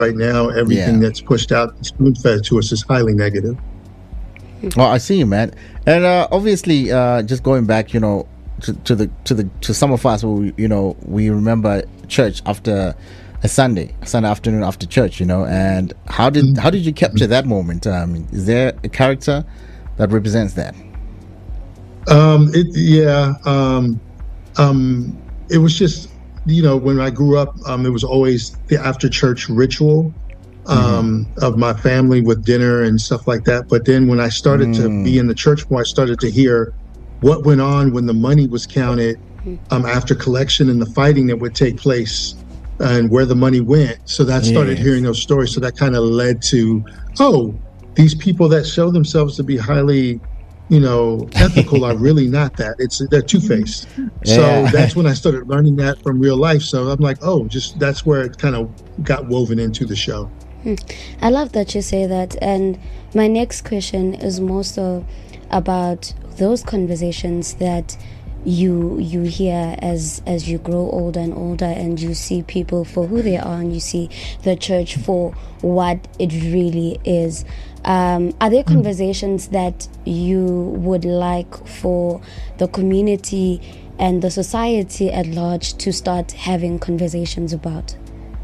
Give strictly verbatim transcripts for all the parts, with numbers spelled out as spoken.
right now, everything Yeah. that's pushed out, spoon fed to us is highly negative. Oh, I see you, man. And uh, obviously, uh, just going back, you know, to, to the to the to some of us who, you know, we remember church after a Sunday, Sunday afternoon after church, you know. And how did how did you capture that moment? Um, is there a character that represents that? Um, it, yeah. Um, um, it was just, you know, when I grew up, um, it was always the after church ritual um, mm-hmm. of my family with dinner and stuff like that. But then when I started mm. to be in the church more, I started to hear what went on when the money was counted um, after collection and the fighting that would take place and where the money went. So that started yes. hearing those stories. So that kind of led to, oh, these people that show themselves to be highly, you know, ethical are really not that. It's they're two-faced. Yeah. So that's when I started learning that from real life. So I'm like, oh, just that's where it kind of got woven into the show. I love that you say that. And my next question is more so about those conversations that you you hear as as you grow older and older, and you see people for who they are, and you see the church for what it really is. Um, are there conversations that you would like for the community and the society at large to start having conversations about?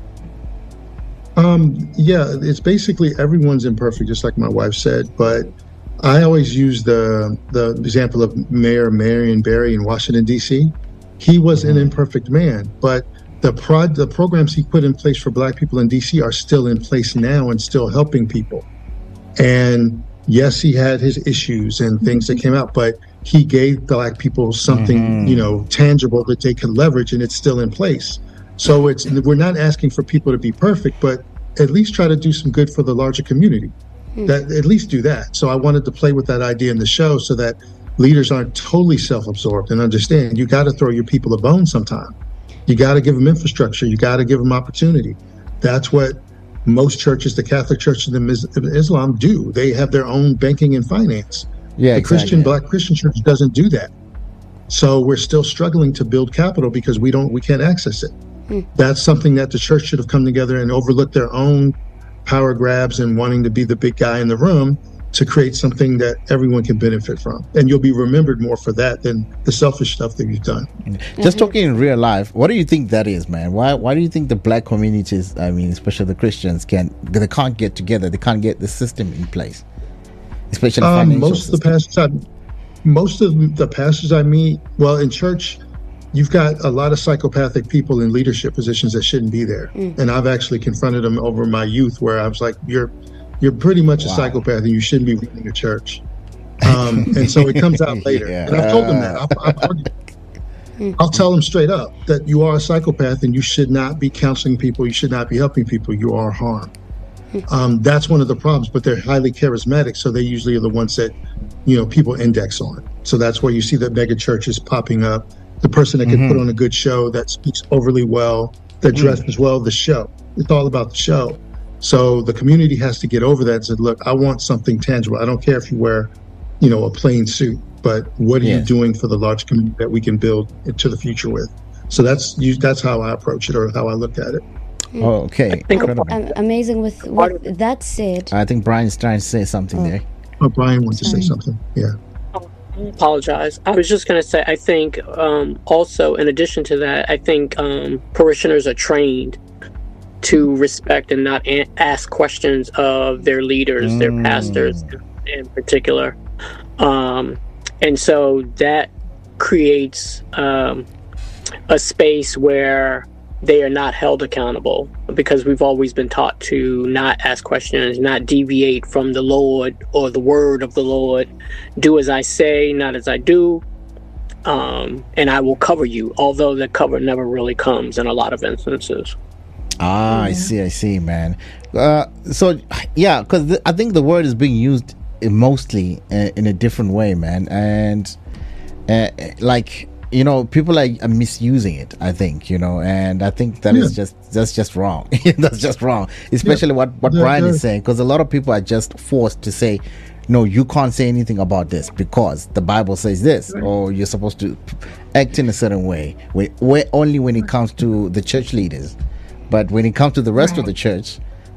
Um, yeah, it's basically everyone's imperfect, just like my wife said. But I always use the the example of Mayor Marion Barry in Washington, D C. He was mm-hmm. an imperfect man, but the prod, the programs he put in place for Black people in D C are still in place now and still helping people. And yes, he had his issues and things that came out, but he gave Black people something, mm-hmm. you know, tangible that they can leverage, and it's still in place. So it's we're not asking for people to be perfect, but at least try to do some good for the larger community. Mm. That at least do that. So I wanted to play with that idea in the show so that leaders aren't totally self-absorbed and understand you got to throw your people a bone sometime. You got to give them infrastructure. You got to give them opportunity. That's what most churches, the Catholic Church and Islam, do. They have their own banking and finance. Yeah, the exactly. Christian, Black Christian Church doesn't do that. So we're still struggling to build capital because we don't, we can't access it. Mm. That's something that the church should have come together and overlooked their own power grabs and wanting to be the big guy in the room to create something that everyone can benefit from. And you'll be remembered more for that than the selfish stuff that you've done. Just talking in real life, what do you think that is, man? Why why do you think the Black communities, I mean, especially the Christians, can they can't get together? They can't get the system in place, especially um, financial most system. of the pastors I, most of the pastors I meet, well, in church, you've got a lot of psychopathic people in leadership positions that shouldn't be there. Mm. And I've actually confronted them over my youth where I was like, you're you're pretty much wow. a psychopath and you shouldn't be running a church. Um, and so it comes out later. Yeah. And I've told them that. I'll, I'll, I'll tell them straight up that you are a psychopath and you should not be counseling people. You should not be helping people. You are harm. Um, that's one of the problems, but they're highly charismatic. So they usually are the ones that, you know, people index on. So that's where you see the mega churches popping up. The person that can mm-hmm. put on a good show, that speaks overly well, that dresses mm. well, the show. It's all about the show. So the community has to get over that and say, look, I want something tangible. I don't care if you wear, you know, a plain suit, but what are yes. you doing for the large community that we can build into the future with? So that's you, that's how I approach it or how I look at it. Oh, okay. Um, amazing. With, with that said, I think Brian's trying to say something oh. there. Oh, Brian wants Sorry. to say something. Yeah. I apologize. I was just going to say, I think um, also, in addition to that, I think um, parishioners are trained to respect and not a- ask questions of their leaders, mm. their pastors in particular. Um, and so that creates um, a space where they are not held accountable, because we've always been taught to not ask questions, not deviate from the Lord or the word of the Lord. Do as I say, not as I do, um, and I will cover you, although the cover never really comes in a lot of instances. Ah, I see, I see, man. Uh, so, yeah, because th- I think the word is being used mostly uh, in a different way, man. And, uh, like... you know, people are, are misusing it, I think, you know, and I think that yeah. is just that's just wrong. That's just wrong, especially yeah. what, what yeah, Brian yeah. is saying, because a lot of people are just forced to say, no, you can't say anything about this because the Bible says this, right. or you're supposed to act in a certain way, where, where only when it comes to the church leaders. But when it comes to the rest right. of the church,